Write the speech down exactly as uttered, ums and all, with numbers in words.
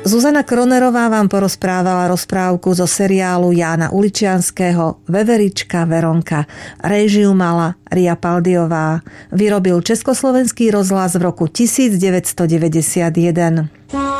Zuzana Kronerová vám porozprávala rozprávku zo seriálu Jána Uličianskeho Veverička Veronka. Réžiu mala Ria Paldiová. Vyrobil Československý rozhlas v roku devätnásť deväťdesiatjeden.